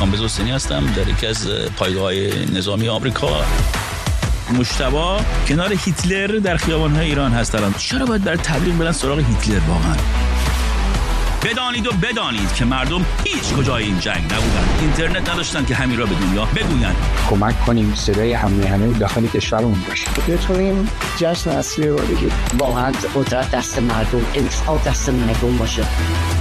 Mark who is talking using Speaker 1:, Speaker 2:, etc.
Speaker 1: کامبیز حسینی هستم، در یکی از پایگاه‌های نظامی آمریکا. مجتبی کنار هیتلر در خیابان‌های ایران هست الان. چرا باید برای تبلیغ برن سراغ هیتلر واقعا؟ بدانید و بدانید که مردم هیچ کجای این جنگ نبودن، اینترنت نداشتن که همین را به دنیا بگویند.
Speaker 2: کمک کنیم صدای همه داخل کشورمون باشه،
Speaker 3: بتونیم جشن اصلی رو بگیریم.
Speaker 4: واقعا قدرت دست مردم، انصاف دست مردم باشه.